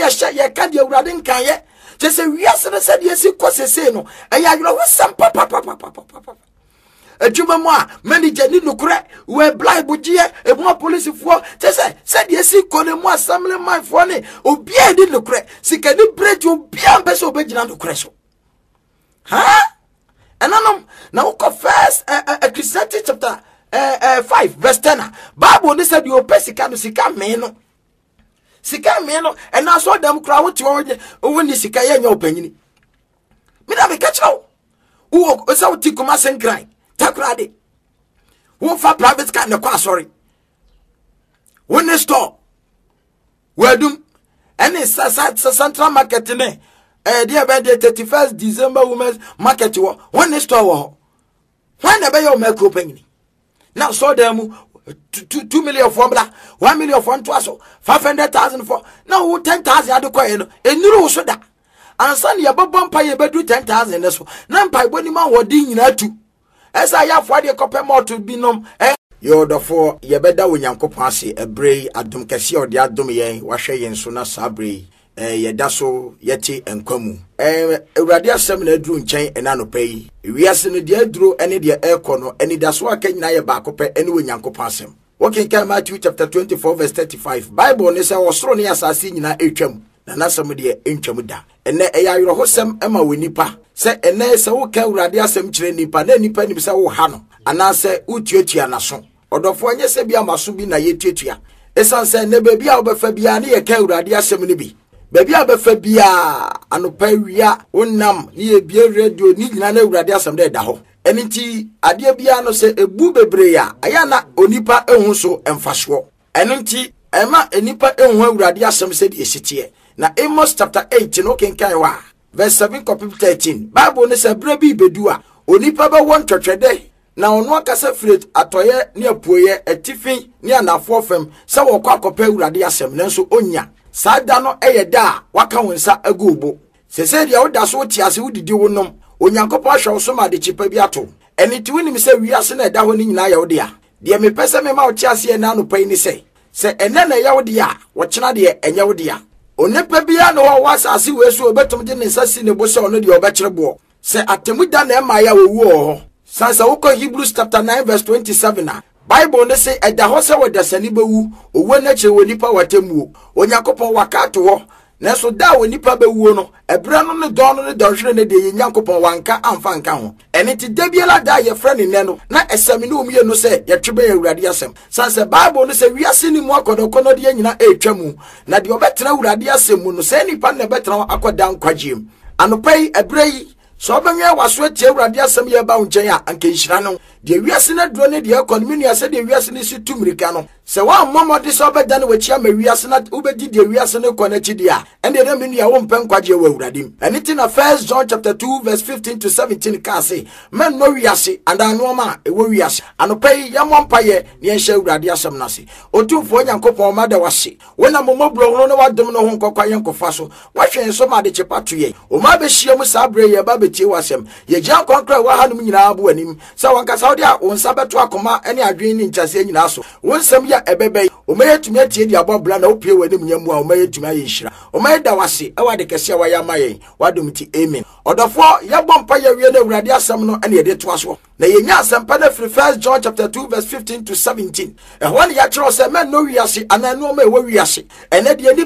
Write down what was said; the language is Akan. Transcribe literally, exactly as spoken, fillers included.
ye sha ye ka de awurade nkan ye je se wiase ne se de si kosese no eya yoro hosam papa papa papa adwuma mu a manager ni nukure we blind bugie e mo police fo je se se de si kone mu assembly man fo ne obi e di nukure sika ni break obi am be so obegina nukure so ha enanom na wo first Ecclesiastes chapter uh, uh, five verse ten Bible ni said you pay sika no sika me no sika me no and na so dem kra wo ti wo ni sika ye nya opanyini me na me ka chiro wo o sa wo ti kuma senkran takrade wo fa private car ne kwa sorry wo ni store wadum any central market ne eh dia be the thirty-first December women's market wo one store wo when na be your macro opanyini now so them two, two million formula, one million for one twaso, five hundred thousand for now ten thousand adequate and you so that. And son ya bobon pay bedu ten thousand so. Nan pay boni man wodi nyina tu. As I have for the copper more to be nom eh yo the for ye beda wo Nyankopon ase ebrei adom kese ode adom yen wahwe yen so na sabrei eh yeda so yeti enkwamu eh ewrade asem na aduru nchen ena no pay wiase no de aduru ene de ekọ no ene da so aka nyina ye ba akopẹ ene wo Nyankopon asem working kan Matthew chapter twenty-four verse thirty-five Bible ne say osoro ne asase nyina etwam na nasem de entwam da ene eya yoro hosem ema wonipa se ene se wo ka ewrade asem kire nipa na nipa ni se wo ha no ana se utuatua naso odofo anye se bia maso bi na yetuatua esan se ne ba bia obefa bia ne ye ka ewrade asem ni bi baby abefa bia anopa wia wonnam ni ebie radio ni nyina na ewrade asem da da ho eniti ade bia no se ebu bebre ya aya na onipa ehun so emfaso eniti ema enipa ehun ewrade asem se de esitie na Amos chapter eight no kenkan wa verse seven to thirteen Bible ne se bre bi bedu a onipa be won twetwede na ono akasa firet atoye ne apuoye atifin ne anafo fam se wo kwa akopa ewrade asem nanso onya sada no eyeda waka wonsa agubo sese dia woda so tiase wodidi wonom Onyankopon ahwe so ma de chipa bi ato eni ti wonim se wiase na eda ho ni nyina yawde a de me pese me ma otiase na no pai ni se se ene na yawde a wo kena de enyawde a onepa bia no ho wasase wesu obetum de ne nsasi ne bo se ono de obekirebo se atemuda na ema ya wowu ho sansa woko Hebrews chapter nine verse twenty-seven a Bible ne say eda ho se wodasani bewu owo na che wonipa watemuo Onyankopon wakato ho na so da wonipa bewu no ebra no ne don no ne donhwere ne de Nyankopon wanka amfa nka ho ene ti dabiela da ye frɛ ne no na esami no umie no se ye twebe awurade asem sanse Bible no se wiase ni mu akodokono de nyina etwamu na de obetena awurade asem mu no se nipa na betena akoda nkwagiem anopai ebrei so benwe waso atie awurade asem ye ba nchen a anka nhira no de wiase na duro ne de economy no ase de wiase ne si tumrika no se wa momode so beda ne wachi ama wiase na ubedi de wiase ne kɔ na chidi a ende de menu ya wo mpen kwaje wa awurade anything na First John chapter two verse fifteen to seventeen ka say men no wiase and anoma e wo wiase anopai ya mompaye ne enhya awurade asem na se otumfo Nyankopon ma da wase wona momobro no na wadom no ho nkokwa yenkofa so wahwe nso ma de chepato ye o ma be hia mu sabre ye ba betie wasem ye gyan konkra wa hanum nyina abo anim sa wanka saudi a wonsa beto akoma ene adwen ni nchase nyina so wonsam ya ebebe o ma yetumi atie di abobla na opie wanim nyamu a o ma yetumi ayeshira o ma da wase e wa de kese wa ya mayen wadom ti amen odofo ya bompa ya wie na awurade asem no ene ye de to aso na ye nya asem pa na free First John chapter two verse fifteen to seventeen e ho ne ya kiro se men no wiase ananu ma e wo wiase ene de